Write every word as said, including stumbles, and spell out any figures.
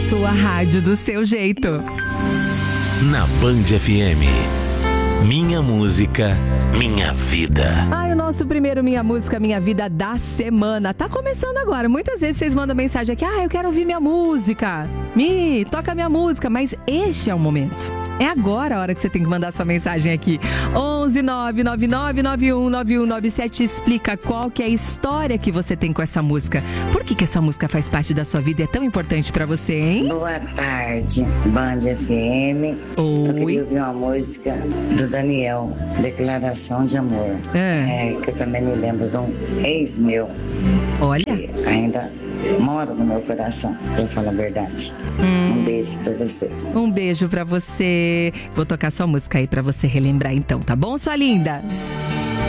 sua rádio do seu jeito. Na Band F M. Minha música, minha vida. Ai, o nosso primeiro Minha Música, Minha Vida da semana tá começando agora. Muitas vezes vocês mandam mensagem aqui: ah, eu quero ouvir minha música. Me, toca minha música. Mas este é o momento. É agora a hora que você tem que mandar sua mensagem aqui. onze nove nove nove nove um nove um nove sete. Explica qual que é a história que você tem com essa música. Por que que essa música faz parte da sua vida e é tão importante pra você, hein? Boa tarde, Band F M. Oi. Eu queria ouvir uma música do Daniel, Declaração de Amor. É. É, que eu também me lembro de um ex meu. Olha. Que ainda mora no meu coração, pra falar a verdade. Hum. Um beijo pra vocês. Um beijo pra você. Vou tocar sua música aí pra você relembrar então, tá bom, sua linda?